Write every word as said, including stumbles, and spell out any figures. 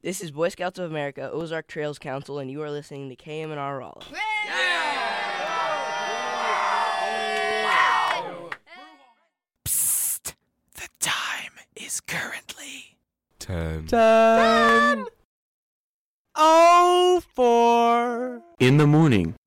This is Boy Scouts of America, Ozark Trails Council, and you are listening to K M N R Raleigh. Psst! The time is currently Ten. ten. Oh, four. In the morning.